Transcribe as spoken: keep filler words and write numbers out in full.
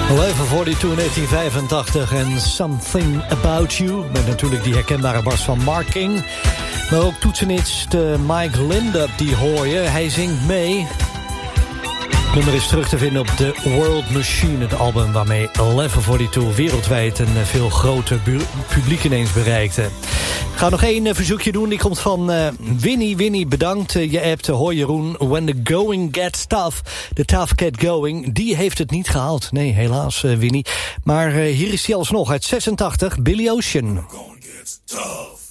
eleven forty-two negentien vijfentachtig en Something About You. Met natuurlijk die herkenbare bas van Mark King. Maar ook toetsenist uh, Mike Lindup, die hoor je. Hij zingt mee. Het nummer is terug te vinden op The World Machine, het album waarmee eleven forty-two wereldwijd een veel groter publiek ineens bereikte. Ik ga nog één uh, verzoekje doen. Die komt van uh, Winnie. Winnie, bedankt. Uh, je appt, hoi Jeroen. When the going gets tough, the tough get going. Die heeft het niet gehaald. Nee, helaas, uh, Winnie. Maar uh, hier is hij alsnog uit zesentachtig, Billy Ocean. Going gets tough.